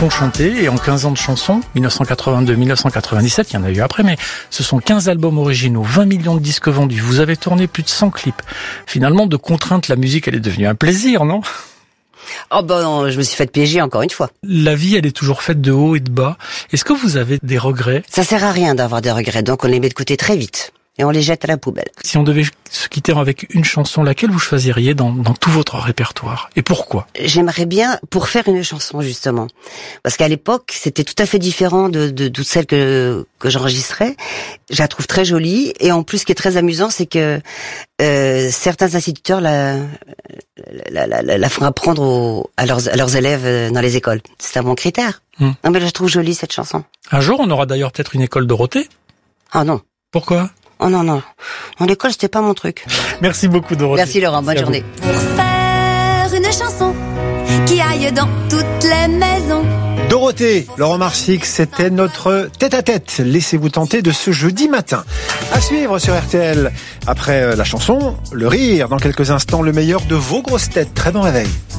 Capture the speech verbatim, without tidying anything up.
chansons chantées, et en quinze ans de chansons, dix-neuf cent quatre-vingt-deux à dix-neuf cent quatre-vingt-dix-sept, il y en a eu après, mais ce sont quinze albums originaux, vingt millions de disques vendus, vous avez tourné plus de cent clips. Finalement, de contrainte, la musique, elle est devenue un plaisir, non ? Oh ben non, je me suis fait piéger encore une fois. La vie, elle est toujours faite de hauts et de bas. Est-ce que vous avez des regrets ? Ça sert à rien d'avoir des regrets, donc on les met de côté très vite. Et on les jette à la poubelle. Si on devait se quitter avec une chanson, laquelle vous choisiriez dans, dans tout votre répertoire ? Et pourquoi ? J'aimerais bien, pour faire une chanson justement, parce qu'à l'époque, c'était tout à fait différent de, de, de toutes celles que, que j'enregistrais. Je la trouve très jolie, et en plus, ce qui est très amusant, c'est que euh, certains instituteurs la, la, la, la, la font apprendre aux, à, leurs, à leurs élèves dans les écoles. C'est un bon critère. Hum. Non mais je la trouve jolie, cette chanson. Un jour, on aura d'ailleurs peut-être une école Dorothée ? Ah non. Pourquoi ? Oh non, non. En école, c'était pas mon truc. Merci beaucoup, Dorothée. Merci, Laurent. Bonne journée. Pour faire une chanson qui aille dans toutes les maisons. Dorothée, Laurent Marsic, c'était notre tête-à-tête. Laissez-vous tenter de ce jeudi matin. À suivre sur R T L. Après la chanson, le rire. Dans quelques instants, le meilleur de vos grosses têtes. Très bon réveil.